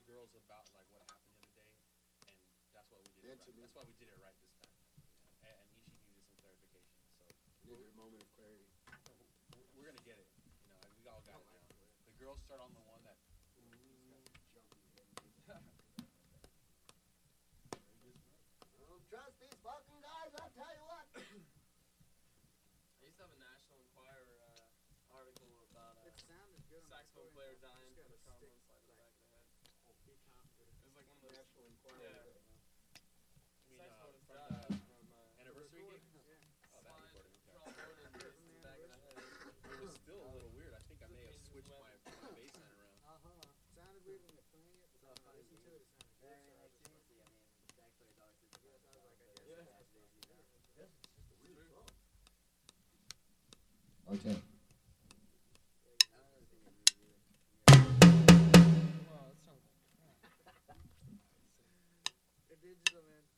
girls about like what happened the other day, and that's why we did it right. That's why we did it right this time. And Ishi needed some clarification, so needed a moment of clarity. We're gonna get it. We all got it now. The girls start on the one that. Trust these fucking guys, I'll tell you what. I used to have a National Enquirer article about saxophone player dying from a trauma inside the back of the head. It was like one of those National Enquirer. Yeah. Saxophonist From died the from anniversary gig? slide That recording. trombone injuries to the back of the head. It was still a little weird. I think I may have switched my bass line around. Sounded weird when you're playing it, but when I listened to it, it sounded good. Very nice to see. I mean, back players always did the best. I was like, I Yeah. guess that's Saturdays, you know. This is just a weird song. Okay. I don't know the thing you either. Wow, that sounds like crap. They're digital, man.